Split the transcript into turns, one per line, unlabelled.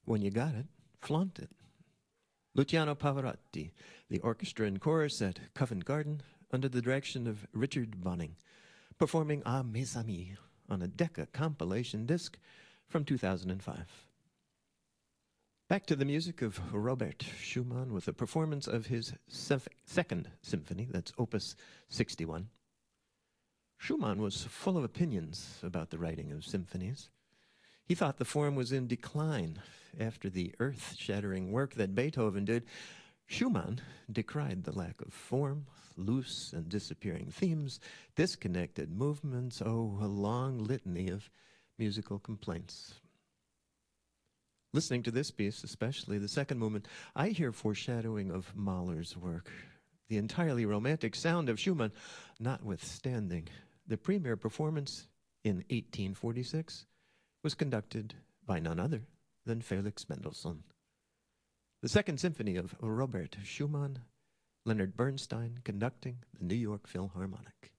When you got it, flaunt it. Luciano Pavarotti, the orchestra and chorus at Covent Garden, under the direction of Richard Bonning, performing Ah Mes Amis on a Decca compilation disc from 2005. Back to the music of Robert Schumann with a performance of his second symphony, that's Opus 61. Schumann was full of opinions about the writing of symphonies. He thought the form was in decline after the earth-shattering work that Beethoven did. Schumann decried the lack of form, loose and disappearing themes, disconnected movements, a long litany of musical complaints. Listening to this piece, especially the second movement, I hear foreshadowing of Mahler's work. The entirely romantic sound of Schumann notwithstanding, the premiere performance in 1846 was conducted by none other than Felix Mendelssohn. The Second Symphony of Robert Schumann, Leonard Bernstein conducting the New York Philharmonic.